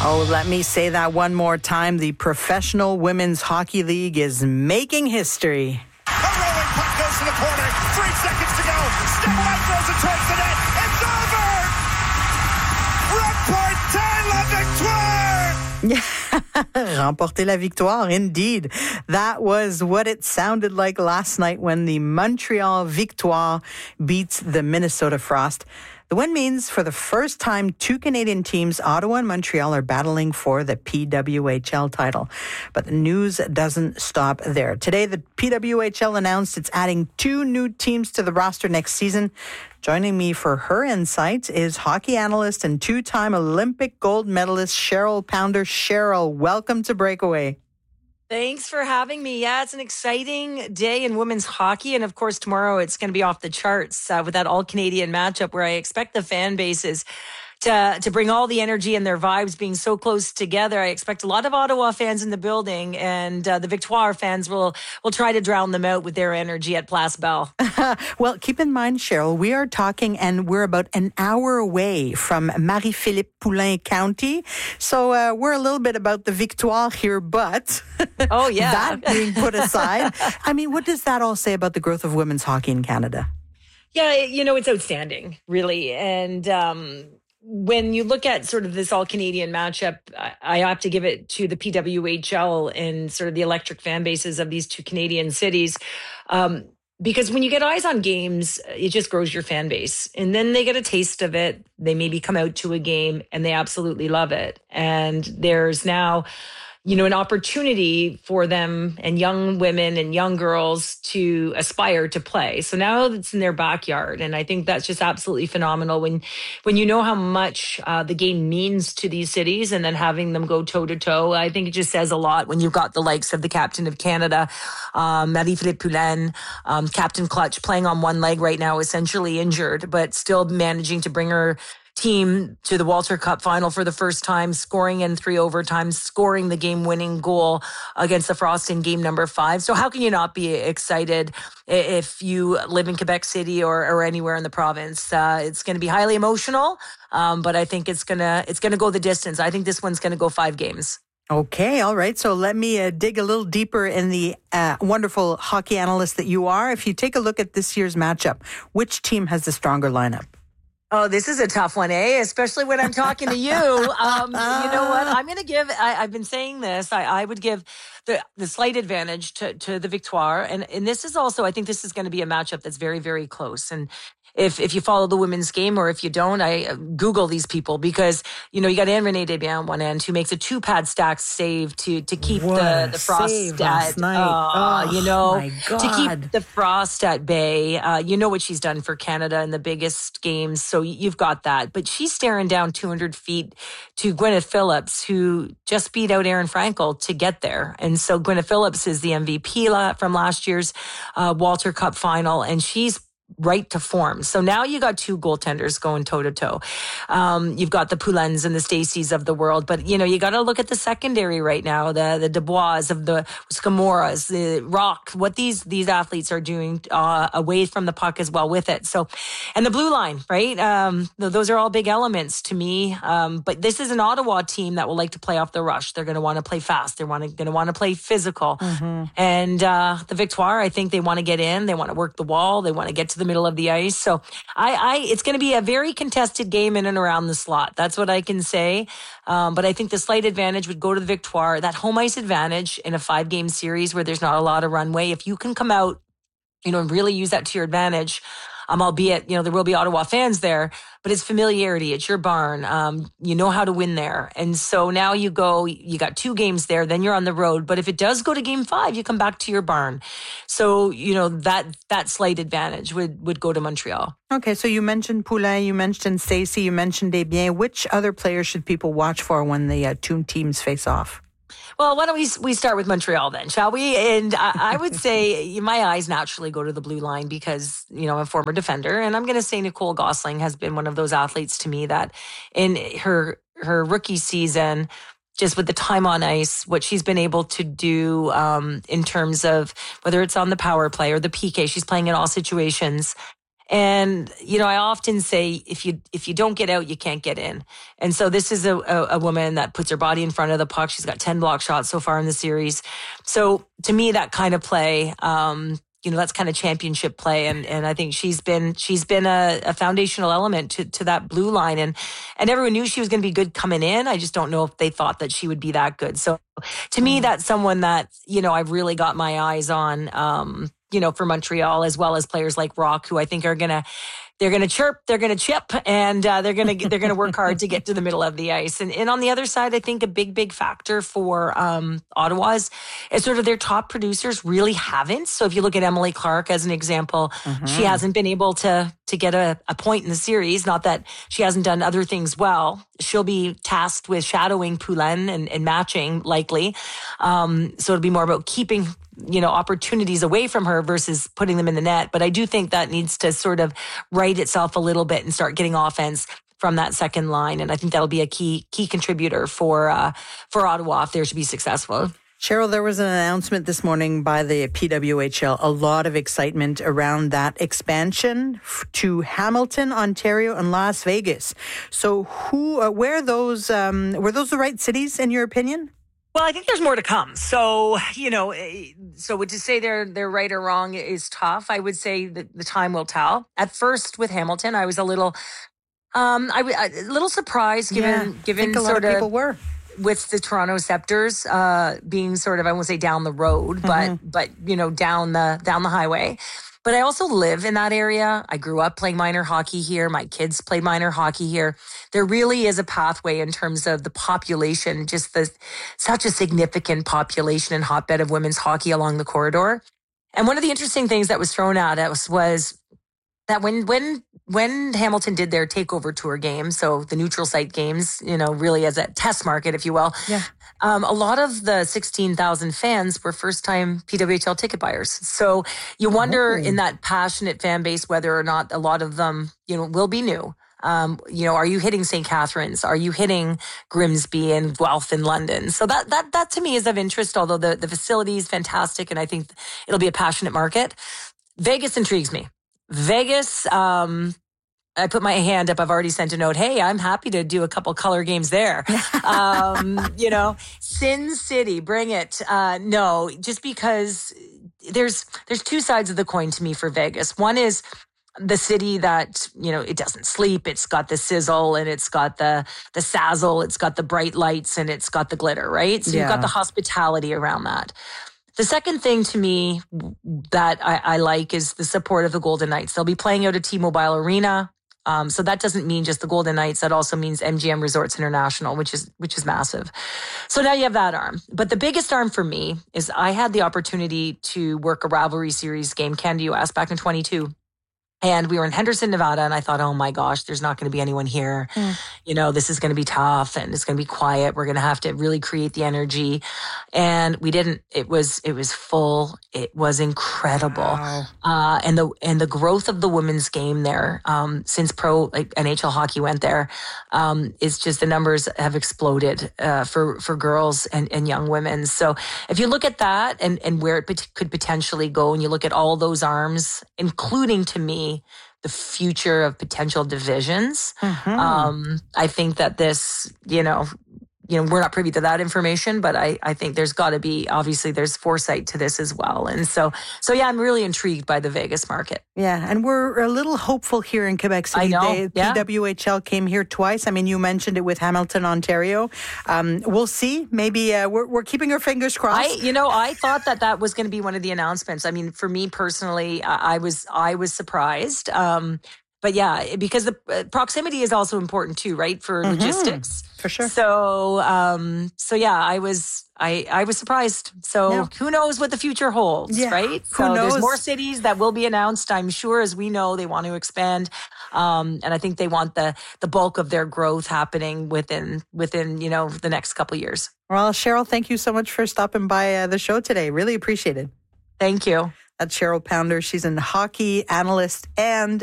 Oh, let me say that one more time. The Professional Women's Hockey League is making history. A rolling puck goes to the corner. 3 seconds to go. Step back, throws it towards the net. It's over! Remporter la victoire! Remporter la victoire, indeed. That was what it sounded like last night when the Montreal Victoire beats the Minnesota Frost. The win means for the first time, 2 Canadian teams, Ottawa and Montreal, are battling for the PWHL title. But the news doesn't stop there. Today, the PWHL announced it's adding 2 new teams to the roster next season. Joining me for her insights is hockey analyst and 2-time Olympic gold medalist Cheryl Pounder. Cheryl, welcome to Breakaway. Thanks for having me. Yeah, it's an exciting day in women's hockey. And of course, tomorrow it's going to be off the charts with that all-Canadian matchup where I expect the fan bases to bring all the energy and their vibes being so close together. I expect a lot of Ottawa fans in the building, and the Victoire fans will try to drown them out with their energy at Place Bell. Well, keep in mind, Cheryl, we are talking and we're about an hour away from Marie-Philippe Poulin County. So we're a little bit about the Victoire here, but oh yeah, that being put aside, I mean, what does that all say about the growth of women's hockey in Canada? Yeah, it's outstanding, really. And when you look at sort of this all-Canadian matchup, I have to give it to the PWHL and sort of the electric fan bases of these 2 Canadian cities. Because when you get eyes on games, it just grows your fan base. And then they get a taste of it. They maybe come out to a game and they absolutely love it. And there's now an opportunity for them and young women and young girls to aspire to play. So now it's in their backyard. And I think that's just absolutely phenomenal when you know how much the game means to these cities, and then having them go toe to toe. I think it just says a lot when you've got the likes of the captain of Canada, Marie-Philippe Poulin, Captain Clutch, playing on one leg right now, essentially injured, but still managing to bring her team to the Walter Cup final for the first time, scoring in 3 overtimes, scoring the game-winning goal against the Frost in game number 5. So how can you not be excited if you live in Quebec City or anywhere in the province? It's going to be highly emotional, but I think it's gonna go the distance. I think this one's going to go 5 games. Okay, all right. So let me dig a little deeper in the wonderful hockey analyst that you are. If you take a look at this year's matchup, which team has the stronger lineup? Oh, this is a tough one, especially when I'm talking to you. You know what? I'm going to give, I've been saying this, I would give the slight advantage to the Victoire. And this is also, I think this is going to be a matchup that's very, very close. And if you follow the women's game, or if you don't, I Google these people, because, you got Anne-Renée Desbiens on one end, who makes a 2-pad stack save to keep the Frost at, my God. To keep the Frost at bay. You know what she's done for Canada in the biggest games, so you've got that. But she's staring down 200 feet to Gwyneth Phillips, who just beat out Erin Frankel to get there. And so Gwyneth Phillips is the MVP from last year's Walter Cup final, and she's right to form. So now you got 2 goaltenders going toe to toe. You've got the Poulins and the Stacys of the world, but you got to look at the secondary right now, the Dubois of the Scamoras, the Rock, what these athletes are doing away from the puck as well with it. So, and the blue line, right? Those are all big elements to me. But this is an Ottawa team that will like to play off the rush. They're going to want to play fast. They're going to want to play physical. Mm-hmm. And the Victoire, I think they want to get in. They want to work the wall. They want to get to the middle of the ice. So it's going to be a very contested game in and around the slot. That's what I can say. But I think the slight advantage would go to the Victoire, that home ice advantage in a 5-game series where there's not a lot of runway. If you can come out, and really use that to your advantage, albeit, there will be Ottawa fans there, but it's familiarity. It's your barn. You know how to win there. And so now you got 2 games there, then you're on the road. But if it does go to game 5, you come back to your barn. So, that slight advantage would go to Montreal. Okay, so you mentioned Poulin, you mentioned Stacey, you mentioned Desbiens. Which other players should people watch for when the 2 teams face off? Well, why don't we start with Montreal then, shall we? And I would say my eyes naturally go to the blue line because, I'm a former defender. And I'm going to say Nicole Gosling has been one of those athletes to me that in her rookie season, just with the time on ice, what she's been able to do in terms of whether it's on the power play or the PK, she's playing in all situations. And, I often say, if you don't get out, you can't get in. And so this is a woman that puts her body in front of the puck. She's got 10 block shots so far in the series. So to me, that kind of play, that's kind of championship play. And I think she's been a foundational element to that blue line. And everyone knew she was going to be good coming in. I just don't know if they thought that she would be that good. So to me, that's someone that, I've really got my eyes on, for Montreal, as well as players like Rock, who I think they're going to chirp, they're going to chip, and they're going to work hard to get to the middle of the ice. And on the other side, I think a big factor for Ottawa is sort of their top producers really haven't. So if you look at Emily Clark as an example, she hasn't been able to get a point in the series. Not that she hasn't done other things well. She'll be tasked with shadowing Poulin and matching likely. So it'll be more about keeping opportunities away from her versus putting them in the net. But I do think that needs to sort of right itself a little bit and start getting offense from that second line. And I think that'll be a key contributor for Ottawa if they're to be successful. Cheryl, there was an announcement this morning by the PWHL. A lot of excitement around that expansion to Hamilton, Ontario, and Las Vegas. So were those the right cities in your opinion? Well, I think there's more to come. So, so to say they're right or wrong is tough. I would say that the time will tell. At first with Hamilton, I was a little surprised given a lot of people were. With the Toronto Scepters being sort of, I won't say down the road, but down the highway. But I also live in that area. I grew up playing minor hockey here. My kids played minor hockey here. There really is a pathway in terms of the population, just such a significant population and hotbed of women's hockey along the corridor. And one of the interesting things that was thrown at us was that when Hamilton did their takeover tour games, so the neutral site games, really as a test market, if you will, a lot of the 16,000 fans were first-time PWHL ticket buyers. So you wonder in that passionate fan base whether or not a lot of them, will be new. Are you hitting St. Catharines? Are you hitting Grimsby and Guelph in London? So that to me is of interest, although the facility is fantastic and I think it'll be a passionate market. Vegas intrigues me. Vegas, I put my hand up. I've already sent a note. Hey, I'm happy to do a couple color games there. Sin City, bring it. No, just because there's two sides of the coin to me for Vegas. One is the city that, it doesn't sleep. It's got the sizzle and it's got the sazzle. It's got the bright lights and it's got the glitter, right? So you've got the hospitality around that. The second thing to me that I like is the support of the Golden Knights. They'll be playing out at T-Mobile Arena. So that doesn't mean just the Golden Knights. That also means MGM Resorts International, which is massive. So now you have that arm. But the biggest arm for me is I had the opportunity to work a rivalry series game, Canada-US, back in 22. And we were in Henderson, Nevada, and I thought, oh my gosh, there's not going to be anyone here. This is going to be tough and it's going to be quiet. We're going to have to really create the energy. And we didn't. It was full. It was incredible. Wow. And the growth of the women's game there, since pro NHL hockey went there, is just the numbers have exploded, for girls and young women. So if you look at that and where it could potentially go, and you look at all those arms, including to me, the future of potential divisions. I think that this, we're not privy to that information, but I think there's got to be, obviously there's foresight to this as well. And so yeah, I'm really intrigued by the Vegas market. Yeah. And we're a little hopeful here in Quebec City. I know. PWHL came here twice. I mean, you mentioned it with Hamilton, Ontario. We'll see. Maybe we're keeping our fingers crossed. I thought that was going to be one of the announcements. I mean, for me personally, I was surprised. But yeah, because the proximity is also important too, right? For logistics. For sure. So yeah, I was surprised. So who knows what the future holds, right? Who knows? There's more cities that will be announced, I'm sure. As we know, they want to expand. And I think they want the bulk of their growth happening within, the next couple of years. Well, Cheryl, thank you so much for stopping by the show today. Really appreciate it. Thank you. That's Cheryl Pounder. She's a hockey analyst and